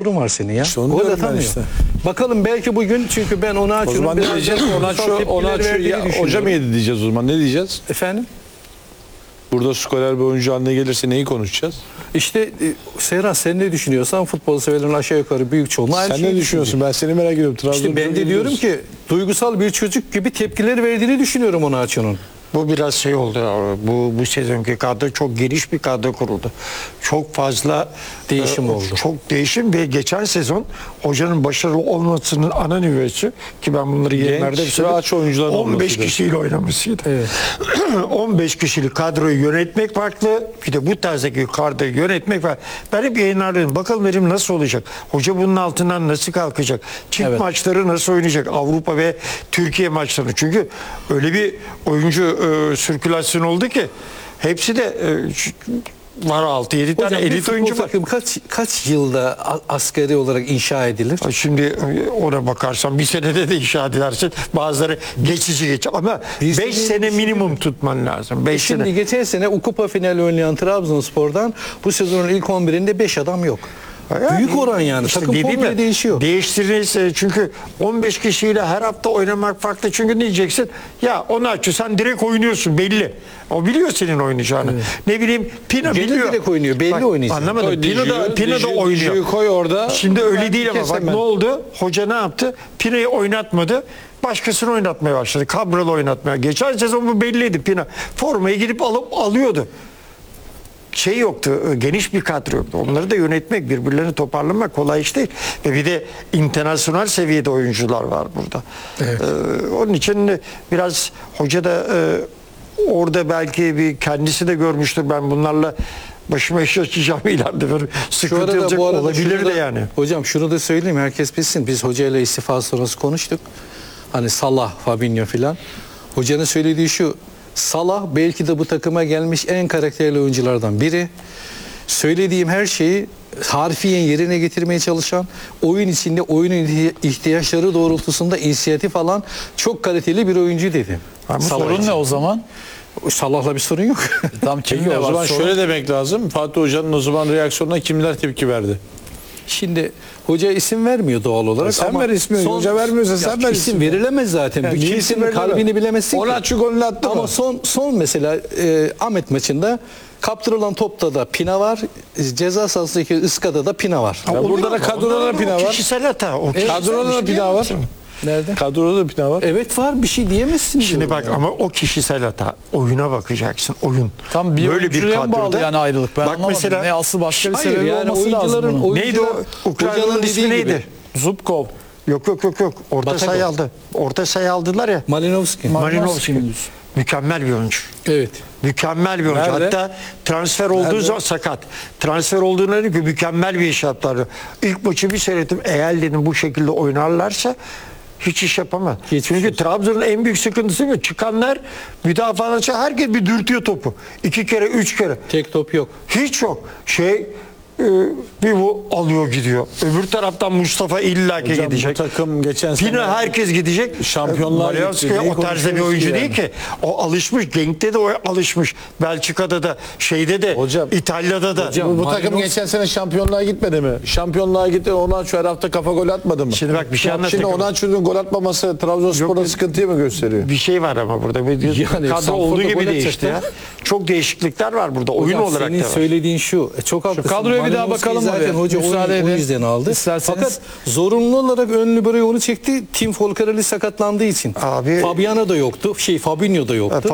sorun var senin ya. İşte onu Gol diyorum ben atamıyor. işte. Bakalım belki bugün, çünkü ben onu O açıyorum. zaman ne diyeceğiz? Hoca mı yedi diyeceğiz o zaman. Ne diyeceğiz? Efendim? Burada skorer bir oyuncu haline gelirse neyi konuşacağız? İşte Serhat, sen ne düşünüyorsan futbol severlerin aşağı yukarı büyük çoğunluğu aynı Sen şeyi ne düşünüyorsun? Ben seni merak ediyorum. İşte ben de diyorum ki duygusal bir çocuk gibi tepkiler verdiğini düşünüyorum Onaçu'nun. Bu biraz şey oldu. Bu sezonki kadro çok geniş bir kadro kuruldu. Çok fazla Değişim oldu. Çok değişim ve geçen sezon hocanın başarılı olmasının ana nüvesi, ki ben bunları yayınlarda Genç ve aç oyuncuların 15 olmasıydı. kişiyle oynamasıydı. Evet. 15 kişilik kadroyu yönetmek farklı. Bir de bu tarzdaki kadroyu yönetmek farklı. Ben hep yayınlardayım. Bakalım benim nasıl olacak? Hoca bunun altından nasıl kalkacak? Çift Evet. maçları nasıl oynayacak? Avrupa ve Türkiye maçlarını. Çünkü öyle bir oyuncu sirkülasyon oldu ki hepsi de var 6-7 tane Hocam, elit oyuncu var. takım kaç yılda askeri olarak inşa edilir? Şimdi ona bakarsan bir senede de inşa edersin. Bazıları geçici ama 5 sene minimum tutman lazım. 5 Şimdi sene. geçen sene o kupa finali oynayan Trabzonspor'dan bu sezonun ilk 11'inde 5 adam yok. Büyük oran yani. İşte Takım dediğim komple ya, değişiyor. Değiştirirse, çünkü 15 kişiyle her hafta oynamak farklı. Çünkü ne diyeceksin? Ya onu aç, sen direkt oynuyorsun belli. O biliyor senin oynayacağını. Evet. Ne bileyim, Pino Gene biliyor. direkt oynuyor, belli oynayacak. Anlamadım. Pino da oynuyor. Diju'yu koy orada. Şimdi öyle değil ama bak Kesemem. ne oldu? Hoca ne yaptı? Pino'yu oynatmadı. Başkasını oynatmaya başladı. Cabral oynatmaya. Geçen sezon bu belliydi Pino. Formayı gidip alıp alıyordu. Şey yoktu, geniş bir kadro yoktu. Onları da yönetmek, birbirlerini toparlamak kolay iş değil. Ve bir de internasyonel seviyede oyuncular var burada. Evet. Onun için biraz hoca da orada belki bir kendisi de görmüştür. Ben bunlarla başıma iş açacağım ileride. Böyle sıkıntı yapacak olabilir de yani. Hocam şunu da söyleyeyim, herkes bilsin. Biz hocayla istifa sonrası konuştuk. Hani Salah, Fabinho filan. Hocanın söylediği şu: Salah belki de bu takıma gelmiş en karakterli oyunculardan biri. Söylediğim her şeyi harfiyen yerine getirmeye çalışan, oyun içinde oyunun ihtiyaçları doğrultusunda inisiyatif alan çok kaliteli bir oyuncu dedim. Sorun ne o zaman? Salah'la bir sorun yok. Tam Peki kimle o var zaman sorun? şöyle demek lazım. Fatih Hoca'nın o zaman reaksiyonuna kimler tepki verdi? Şimdi hoca isim vermiyor doğal olarak. Sen ama ver ismi. Hoca vermiyorsa sen ver isim ismi. verilemez zaten. Yani Bir niye kimsenin isim verilemez? kalbini bilemezsin ki. Onaçu golünü attı Ama mı? son mesela Ahmet maçında kaptırılan topta da Pina var. Ceza sahasındaki ıskada da Pina var. Ya burada da kadroda da Pina var. Kişisel hata. O kişisel Kadroda bir da şey Pina var. diyemezsin. Nerede? Kadroda da Pina var. Evet var, bir şey diyemezsin. Şimdi diyorum bak ya. ama o kişisel hata. Oyuna bakacaksın. Oyun. Tam bir Böyle bir oyuncuya mı bağlı kadroda. yani ayrılık? Ben Bak anlamadım. mesela- Ne asıl başka bir Hayır, sebebi yani olması lazım bunun. Neydi o? Ukrayna'nın hocanın ismi dediği gibi. neydi? Zubkov. Yok. Orta Batagov. sayı aldı. Orta sayı aldılar ya. Malinowski. Malinowski. Mükemmel bir oyuncu. Evet. Mükemmel bir oyuncu. Nerede? Hatta transfer olduğu zaman sakat. Transfer olduğuna dedim ki mükemmel bir iş yaptılar. İlk maçı bir seyrettim. Eğer dedim bu şekilde oynarlarsa hiç iş yapamaz. Geçmiş Çünkü olsun. Trabzon'un en büyük sıkıntısı bu. Çıkanlar müdafalar, herkes bir dürtüyor topu. 2 kere 3 kere. Tek top yok. Hiç yok. Bir bu alıyor gidiyor. Öbür taraftan Mustafa illaki Hocam bu gidecek. takım geçen Pino sene herkes gidecek. Şampiyonluğa Malinowski gitti. Neyi o tarzda bir konuşuyoruz oyuncu ki değil yani? ki. O alışmış. Genk'te de o alışmış. Belçika'da da, şeyde de, Hocam- İtalya'da da. Hocam- Bu takım Malinowski- geçen sene şampiyonluğa gitmedi mi? Şampiyonluğa gitti. Onaçu her hafta kafa gol atmadı mı? Şimdi bak bir şey Şimdi anlatayım. Onaçu'nun gol atmaması Trabzonspor'da Yok. sıkıntıyı mı gösteriyor? Bir şey var ama burada. Yani Kadro Sanford'da olduğu gibi gol değişti ya. atacaklar. Çok değişiklikler var burada. Oyun Hocam, olarak senin da var. söylediğin şu. Çok haklısın. kadroya bir daha Malinowski'yi bakalım mı zaten bir? hoca Müsaade o edin. yüzden aldı. İsterseniz- Fakat zorunlu olarak ön libero'yu onu çekti. Tim Folcarelli sakatlandığı için. Abi- Fabiano da yoktu. Fabinho da yoktu.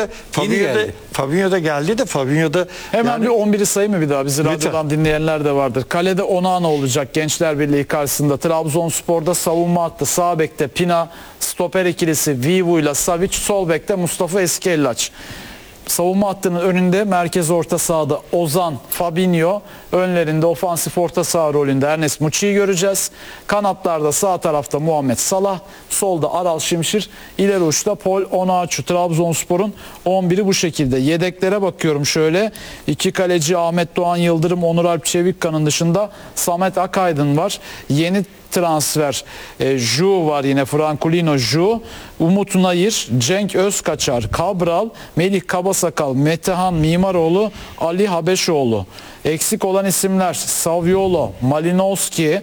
Fabinho da geldi de Fabinho da Hemen yani- bir 11'i sayayım mı bir daha? Bizi Lütfen. radyodan dinleyenler de vardır. Kalede Onana olacak Gençler Birliği karşısında. Trabzonspor'da savunma hattı. Sağ bekte Pina, stoper ikilisi Vivu ile Savic, sol bekte Mustafa Eskellaç. Savunma hattının önünde merkez orta sahada Ozan, Fabinho, önlerinde ofansif orta saha rolünde Ernest Muçi'yi göreceğiz. Kanatlarda sağ tarafta Muhammed Salah, solda Aral Şimşir, ileri uçta Paul Onaçu. Trabzonspor'un 11'i bu şekilde. Yedeklere bakıyorum şöyle. 2 kaleci Ahmet Doğan Yıldırım, Onur Alp Çevikkan'ın dışında Samet Akaydın var. Yeni transfer Ju var yine, Franculino Ju, Umut Nayır, Cenk Özkaçar, Cabral, Melih Kabasakal, Metehan Mimaroğlu, Ali Habeşoğlu. Eksik olan isimler Saviolo, Malinowski,